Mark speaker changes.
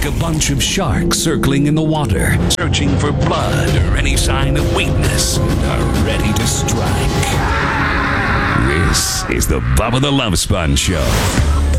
Speaker 1: like a bunch of sharks circling in the water, searching for blood or any sign of weakness, are ready to strike. This is the Bubba the Love Sponge Show.